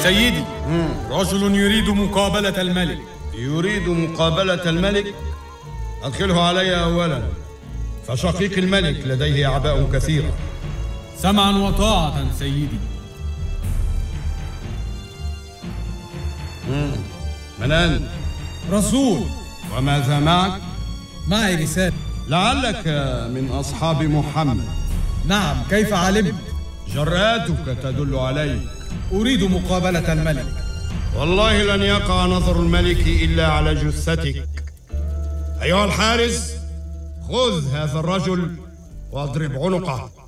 سيدي، رجل يريد مقابلة الملك. يريد مقابلة الملك؟ أدخله علي أولا، فشقيق الملك لديه أعباء كثيرة. سمعا وطاعة سيدي. من أنت؟ رسول. وماذا معك؟ معي رسالة. لعلك من أصحاب محمد. نعم، كيف علمت؟ جرأتك تدل عليك. أريد مقابلة الملك. والله لن يقع نظر الملك إلا على جثتك. أيها الحارس، خذ هذا الرجل واضرب عنقه.